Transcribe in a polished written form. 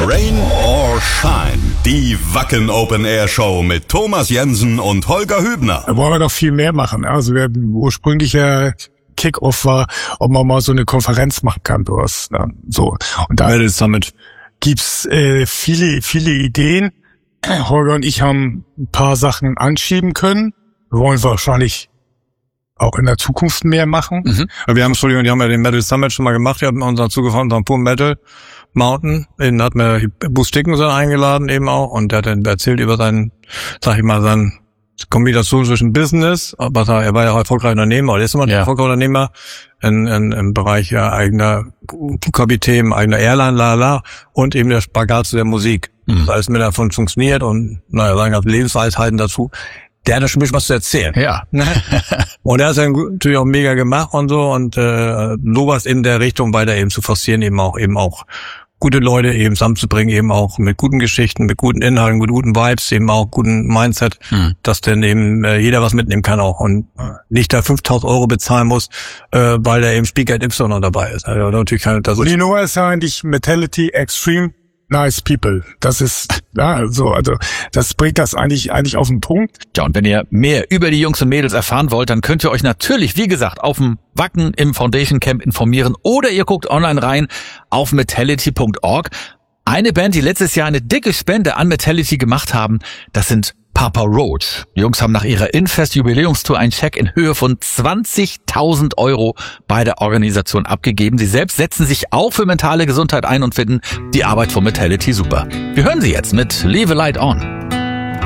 Rain or Shine. Die Wacken Open Air Show mit Thomas Jensen und Holger Hübner. Da wollen wir doch viel mehr machen. Also der ursprüngliche Kick-Off war, ob man mal so eine Konferenz machen kann. So. Und da Summit gibt's viele Ideen. Holger und ich haben ein paar Sachen anschieben können. Wir wollen wahrscheinlich auch in der Zukunft mehr machen. Wir haben ja den Metal Summit schon mal gemacht. Wir haben uns dazu gefahren, unseren Pur Metal Mountain. Den hat mir Bruce Dickinson eingeladen eben auch. Und der hat dann erzählt über seine Kombination zwischen Business, aber er war ja auch erfolgreicher Unternehmer, oder ist immer ein erfolgreicher Unternehmer im Bereich eigener QKB-Themen, eigener Airline, und eben der Spagat zu der Musik. Das alles mit davon funktioniert und, sagen wir, Lebensweisheiten dazu. Der hat da schon ein bisschen was zu erzählen. Ja. Und er hat es dann natürlich auch mega gemacht und so und sowas in der Richtung weiter eben zu forcieren, eben auch gute Leute eben zusammenzubringen, eben auch mit guten Geschichten, mit guten Inhalten, mit guten Vibes, eben auch guten Mindset, dass dann eben jeder was mitnehmen kann auch und nicht da 5.000 Euro bezahlen muss, weil da eben Speaker Y noch dabei ist. Also natürlich kann das. Und die Nummer ist ja eigentlich Mentality Extreme Nice People. Das ist, also das bringt das eigentlich auf den Punkt. Ja, und wenn ihr mehr über die Jungs und Mädels erfahren wollt, dann könnt ihr euch natürlich, wie gesagt, auf dem Wacken im Foundation Camp informieren oder ihr guckt online rein auf metality.org. Eine Band, die letztes Jahr eine dicke Spende an Metality gemacht haben, das sind Papa Roach. Die Jungs haben nach ihrer Infest-Jubiläumstour einen Scheck in Höhe von 20.000 Euro bei der Organisation abgegeben. Sie selbst setzen sich auch für mentale Gesundheit ein und finden die Arbeit von Metality super. Wir hören sie jetzt mit Leave a Light On.